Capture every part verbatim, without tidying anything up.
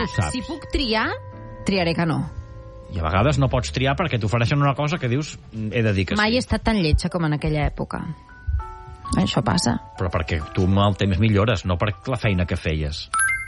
Ara, si puc triar, triaré que no. I a vegades no pots triar perquè t'ofereixen una cosa que dius he de dir que sí. Mai he estat tan lletja com en aquella època. Això passa. Però perquè tu amb el temps millores, no per la feina que feies.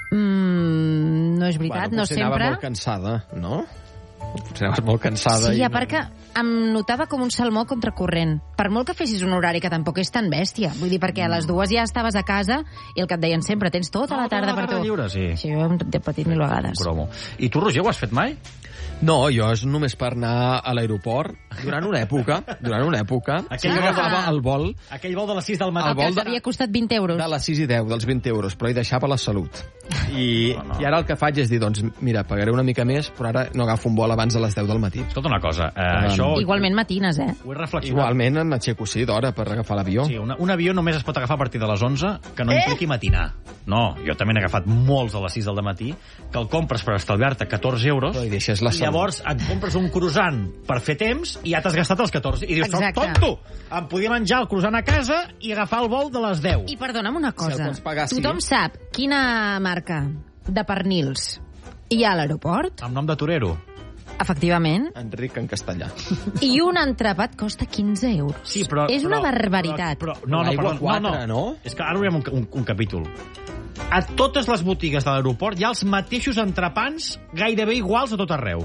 Mm, no és veritat, bueno, no sempre. Potser anava molt cansada, no? Potser anaves molt cansada. Sí, i a part que em notava com un salmó contracorrent. Per molt que fessis un horari que tampoc és tan bèstia. Vull dir, perquè a les dues ja estaves a casa i el que et deien sempre, tens tota la tarda per tu. Lliure, sí. Sí, jo de petit mil vegades. Cromo. I tu, Roger, ho has fet mai? No, jo és només per anar a l'aeroport durant una època, durant una època, Aquell que vol- agafava el vol Aquell vol de les sis del matí. El El que vol de- t'havia costat vint euros. de les sis i deu, dels vint euros, però hi deixava la salut. I, No, no. I ara el que faig és dir, doncs, mira, pagaré una mica més, però ara no agafo un vol abans de les deu del matí. Escolta una cosa, eh, Um, això Igualment matines, eh? ho he reflexionat. Igualment m'aixeco, sí, d'hora per agafar l'avió. Sí, una, un avió només es pot agafar a partir de les onze, que no impliqui matinar. No, jo també n'he agafat molts a les sis del matí, que el compres per estalviar-te catorze euros, Però hi deixes la i salut. llavors et compres un croissant per fer temps i ja t'has gastat els catorze. I dius, soc Exacte. tonto! Em podia menjar el croissant a casa i agafar el vol de les deu. I perdona'm una Si cosa. el pots pagar, sí. Tothom sap quina marca de pernils hi ha a l'aeroport? Amb nom de torero. Efectivament. Enric en castellà. I un entrepat costa quinze euros. Sí, però... És però, una barbaritat. Però, però, no, no, L'aigua perdó, quatre, no, no. no? És que ara obrirem un, un, un capítol. A totes les botigues de l'aeroport hi ha els mateixos entrepans gairebé iguals a tot arreu.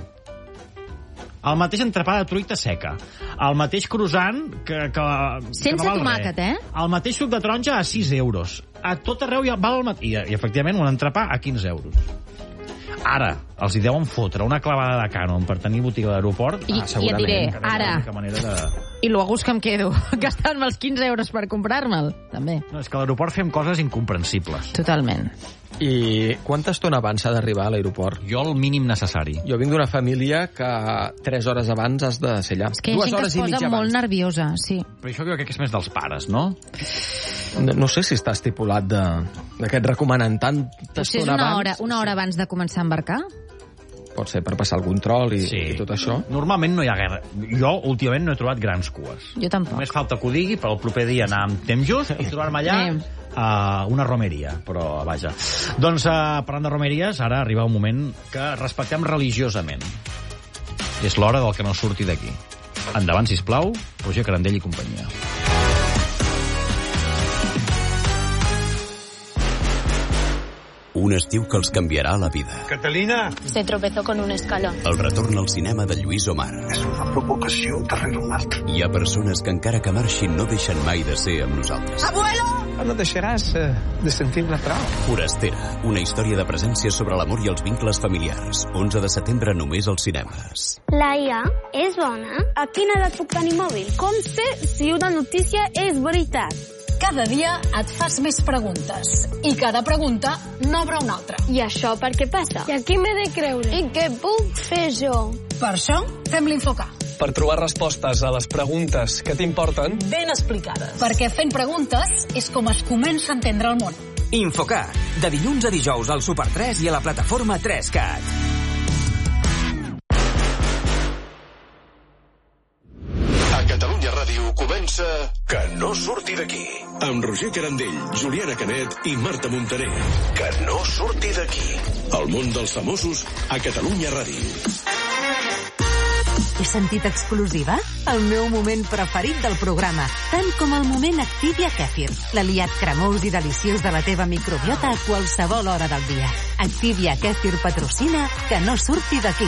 El mateix entrepà de truita seca, el mateix croissant que, que, Sense que no val tomàquet, res. eh? El mateix suc de taronja a sis euros. A tot arreu hi ha, val el mateix. I, I, efectivament, un entrepà a quinze euros. Ara, els hi deuen fotre una clavada de cànon per tenir botiga a l'aeroport. I, i et diré, que no és ara, l'única manera de... i luego que em quedo gastant-me els quinze euros per comprar-me'l, també. No, és que a l'aeroport fem coses incomprensibles. Totalment. I quanta estona abans s'ha d'arribar a l'aeroport? Jo el mínim necessari. Jo vinc d'una família que tres hores abans has de ser allà. És que hi ha Dues gent que hores es i posa mitja molt abans. nerviosa, sí. Però això crec que és més dels pares, no? No, no sé si està estipulat de, d'aquest recomanant tanta Potser és estona una abans. hora, una hora abans de començar a embarcar? Pot ser per passar el control i, i tot això. Normalment no hi ha guerra. Jo, últimament, no he trobat grans cues. Jo tampoc. Només falta que ho digui per el proper dia anar amb temps just i trobar-me allà Anem. a una romeria, però vaja. Doncs, uh, parlant de romeries, ara arriba un moment que respectem religiosament. És l'hora del que no surti d'aquí. Endavant, sisplau, Roger Carandell i companyia. Un estiu que els canviarà la vida. Catalina. Se tropezó con un escalón. El retorn al cinema de Lluís Omar. És una provocació darrere una altra. Hi ha persones que encara que marxin no deixen mai de ser amb nosaltres. No deixaràs eh, de sentir-la prou. Forastera, una història de presència sobre l'amor i els vincles familiars. onze de setembre només als cinemes. La I A és bona? A quina edat puc tenir mòbil? Com sé si una notícia és veritat? Cada dia et fas més preguntes i cada pregunta n'obre una altra. I això per què passa? I a qui m'he de creure? I què puc fer jo? Per això fem l'Infocar. Per trobar respostes a les preguntes que t'importen, Ben explicades. Perquè fent preguntes és com es comença a entendre el món. Infocar, de dilluns a dijous al Super tres i a la plataforma tres cat. A Catalunya Ràdio comença Que no surti d'aquí. Amb Roger Carandell, Juliana Canet i Marta Montaner. Que no surti d'aquí. El món dels famosos a Catalunya Ràdio. He sentit exclusiva? El meu moment preferit del programa, tant com el moment Activia Kefir, l'aliat cremós i deliciós de la teva microbiota a qualsevol hora del dia. Activia Kefir patrocina Que no surti d'aquí.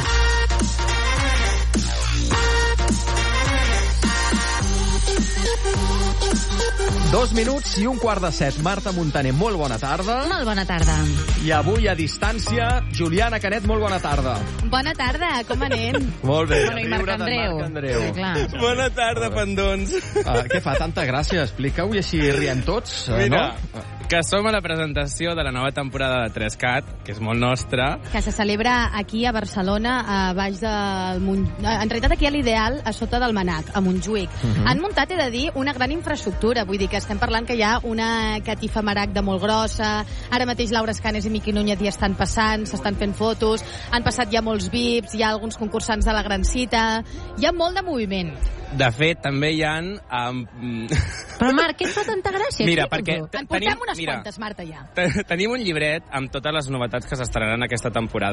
Dos minuts i un quart de set. Marta Montaner, molt bona tarda. Molt bona tarda. I avui, a distància, Juliana Canet, molt bona tarda. Bona tarda, com anem? Molt bé. Bueno, i Marc Riure d'en Andreu. Marc Andreu. Sí, clar. bona tarda, pendons. Uh, què fa tanta gràcia? Explica-ho i així riem tots, uh, Mira, no? que som a la presentació de la nova temporada de tres cat, que és molt nostra. Que se celebra aquí a Barcelona, a baix del... Mont... En realitat aquí a l'Ideal, a sota del Manac, a Montjuïc. Uh -huh. Han muntat, he de dir, una gran infraestructura. Vull dir que estem parlant que hi ha una catifa marac de molt grossa. Ara mateix Laura Escanes i Miqui Núñez hi estan passant, s'estan fent fotos. Han passat ja molts V I Ps, hi ha alguns concursants de la Gran Cita. Hi ha molt de moviment. De fet, també hi ha... Um... Però, Marc, què et fa tanta gràcia? Mira, Explica'ns-ho. perquè En tenim- portem unes mira. quantes, Marta, ja. Tenim un llibret amb totes les novetats que s'estrenaran aquesta temporada.